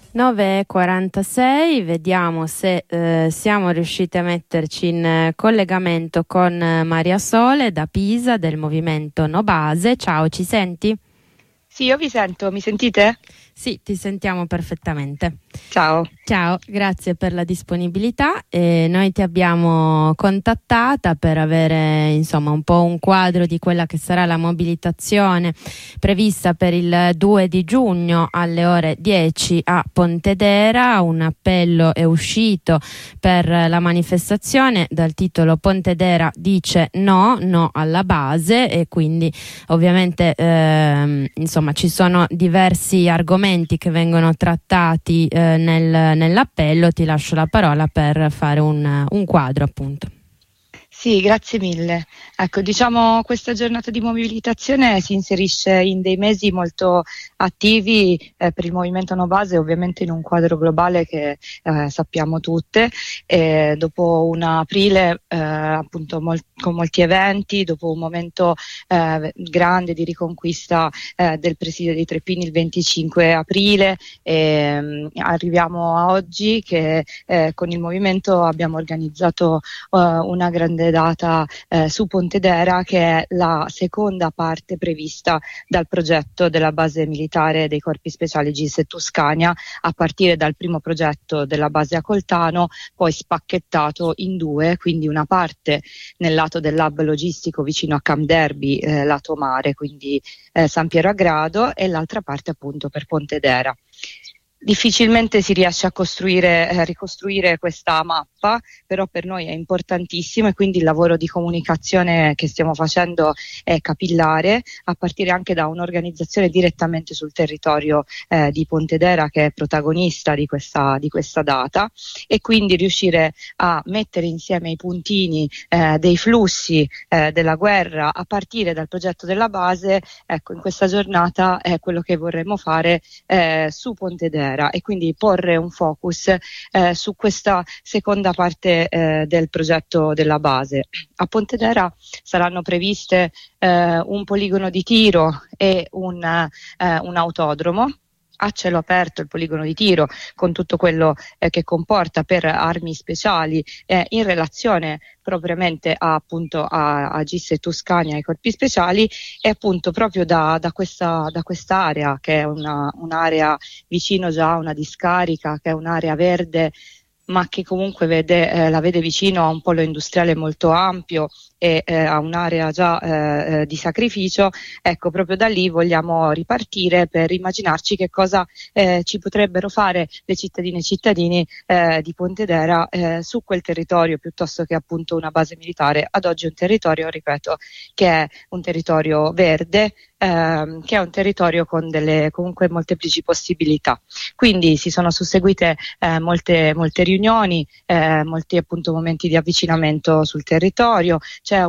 9:46, vediamo se siamo riusciti a metterci in collegamento con Maria Sole da Pisa del movimento No Base. Ciao, ci senti? Sì, io vi sento, mi sentite? Sì, ti sentiamo perfettamente. Ciao. Ciao, grazie per la disponibilità. Noi ti abbiamo contattata per avere insomma un po' un quadro di quella che sarà la mobilitazione prevista per il 2 di giugno alle ore 10 a Pontedera. Un appello è uscito per la manifestazione dal titolo "Pontedera dice no alla base", e quindi ovviamente insomma ci sono diversi argomenti che vengono trattati nell'appello. Ti lascio la parola per fare un quadro, appunto. Sì, grazie mille. Ecco, diciamo, questa giornata di mobilitazione si inserisce in dei mesi molto attivi per il movimento No Base, ovviamente in un quadro globale che sappiamo tutte, dopo un aprile appunto con molti eventi, dopo un momento grande di riconquista del presidio dei Tre Pini il 25 aprile, arriviamo a oggi che con il movimento abbiamo organizzato una grande data su Pontedera, che è la seconda parte prevista dal progetto della base militare dei corpi speciali GIS Tuscania, a partire dal primo progetto della base a Coltano, poi spacchettato in due, quindi una parte nel lato del hub logistico vicino a Camp Derby, lato mare, quindi San Piero a Grado, e l'altra parte appunto per Pontedera. Difficilmente si riesce a ricostruire questa mappa, però per noi è importantissimo, e quindi il lavoro di comunicazione che stiamo facendo è capillare, a partire anche da un'organizzazione direttamente sul territorio di Pontedera, che è protagonista di questa data, e quindi riuscire a mettere insieme i puntini dei flussi della guerra a partire dal progetto della base. Ecco, in questa giornata è quello che vorremmo fare su Pontedera, e quindi porre un focus su questa seconda parte del progetto della base. A Pontedera saranno previste un poligono di tiro e un autodromo. A cielo aperto il poligono di tiro, con tutto quello che comporta per armi speciali in relazione propriamente appunto a GIS Tuscania, ai corpi speciali, e appunto proprio da questa area, che è un'area vicino già a una discarica, che è un'area verde, ma che comunque la vede vicino a un polo industriale molto ampio e a un'area già di sacrificio. Ecco, proprio da lì vogliamo ripartire per immaginarci che cosa ci potrebbero fare le cittadine e cittadini di Pontedera su quel territorio, piuttosto che appunto una base militare. Ad oggi è un territorio, ripeto, che è un territorio verde, che è un territorio con delle comunque molteplici possibilità. Quindi si sono susseguite molte riunioni, molti appunto momenti di avvicinamento sul territorio. C'è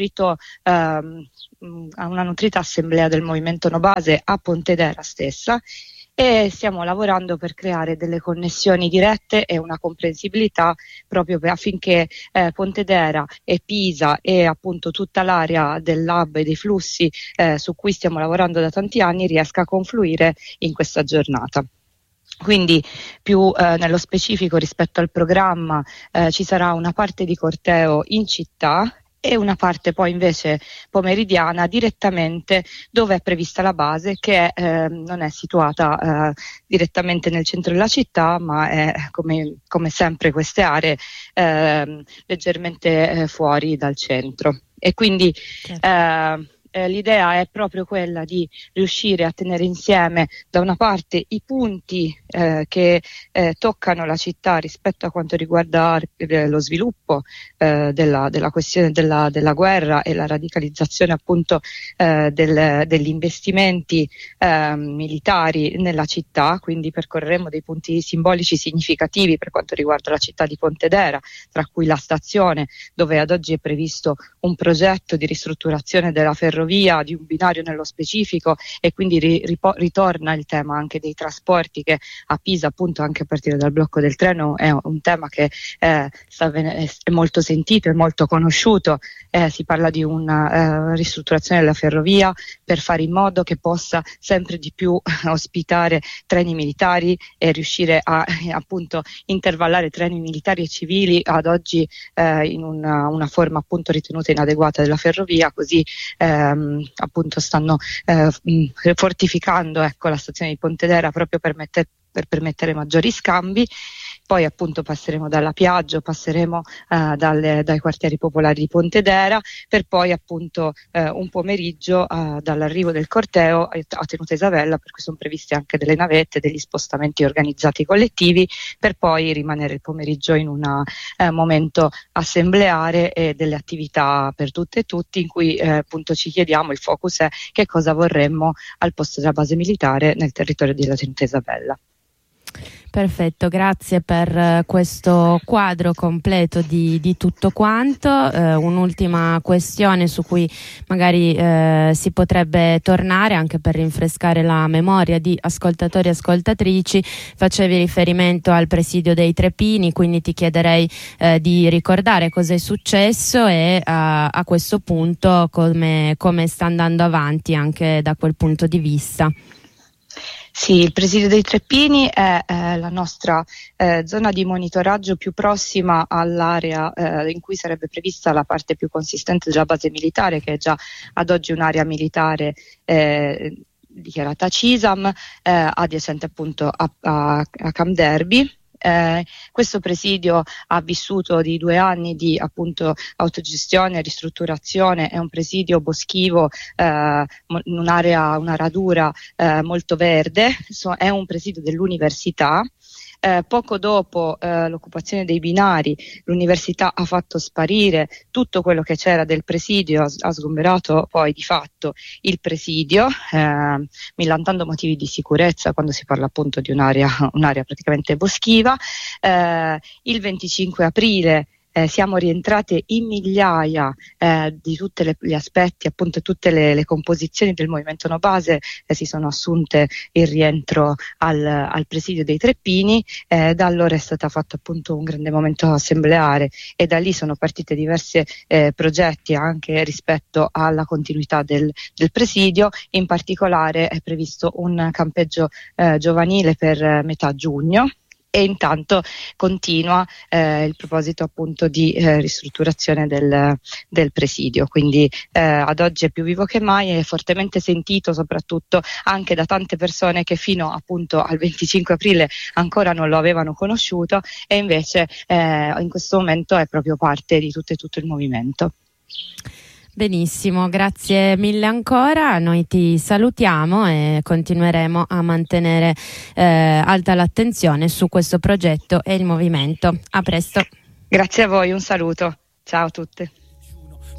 una nutrita assemblea del movimento No Base a Pontedera stessa, e stiamo lavorando per creare delle connessioni dirette e una comprensibilità proprio affinché Pontedera e Pisa e appunto tutta l'area del hub e dei flussi su cui stiamo lavorando da tanti anni riesca a confluire in questa giornata. Quindi più nello specifico rispetto al programma ci sarà una parte di corteo in città e una parte poi invece pomeridiana direttamente dove è prevista la base, che non è situata direttamente nel centro della città, ma è come sempre queste aree leggermente fuori dal centro. E quindi l'idea è proprio quella di riuscire a tenere insieme da una parte i punti che toccano la città rispetto a quanto riguarda lo sviluppo della questione della guerra e la radicalizzazione appunto degli investimenti militari nella città. Quindi percorreremo dei punti simbolici significativi per quanto riguarda la città di Pontedera, tra cui la stazione, dove ad oggi è previsto un progetto di ristrutturazione della ferrovia ferrovia, di un binario nello specifico, e quindi ritorna il tema anche dei trasporti, che a Pisa, appunto, anche a partire dal blocco del treno, è un tema che è molto sentito e molto conosciuto. Si parla di una ristrutturazione della ferrovia per fare in modo che possa sempre di più ospitare treni militari e riuscire a appunto intervallare treni militari e civili, ad oggi in una forma appunto ritenuta inadeguata della ferrovia, così appunto stanno fortificando, ecco, la stazione di Pontedera proprio per permettere maggiori scambi. Poi appunto passeremo dalla Piaggio, passeremo dai quartieri popolari di Pontedera, per poi appunto un pomeriggio dall'arrivo del corteo a Tenuta Isabella, per cui sono previste anche delle navette, degli spostamenti organizzati collettivi, per poi rimanere il pomeriggio in un momento assembleare e delle attività per tutte e tutti, in cui appunto ci chiediamo, il focus è che cosa vorremmo al posto della base militare nel territorio della Tenuta Isabella. Perfetto, grazie per questo quadro completo di tutto quanto. Un'ultima questione su cui magari si potrebbe tornare anche per rinfrescare la memoria di ascoltatori e ascoltatrici. Facevi riferimento al presidio dei Tre Pini, quindi ti chiederei di ricordare cosa è successo e a questo punto come sta andando avanti anche da quel punto di vista. Sì, il presidio dei Tre Pini è la nostra zona di monitoraggio più prossima all'area in cui sarebbe prevista la parte più consistente della base militare, che è già ad oggi un'area militare dichiarata CISAM, adiacente appunto a Camp Derby. Questo presidio ha vissuto di 2 anni di appunto autogestione e ristrutturazione. È un presidio boschivo, una radura molto verde, è un presidio dell'università. Poco dopo l'occupazione dei binari, l'università ha fatto sparire tutto quello che c'era del presidio, ha sgomberato poi di fatto il presidio, millantando motivi di sicurezza quando si parla appunto di un'area praticamente boschiva. Il 25 aprile siamo rientrate in migliaia di tutti gli aspetti, appunto tutte le composizioni del movimento No Base si sono assunte il rientro al presidio dei Tre Pini. Da allora è stato fatto appunto un grande momento assembleare e da lì sono partite diversi progetti anche rispetto alla continuità del presidio. In particolare è previsto un campeggio giovanile per metà giugno. E intanto continua il proposito appunto di ristrutturazione del presidio, quindi ad oggi è più vivo che mai, è fortemente sentito soprattutto anche da tante persone che fino appunto al 25 aprile ancora non lo avevano conosciuto, e invece in questo momento è proprio parte di tutto il movimento. Benissimo, grazie mille ancora, noi ti salutiamo e continueremo a mantenere alta l'attenzione su questo progetto e il movimento. A presto. Grazie a voi, un saluto, ciao a tutte.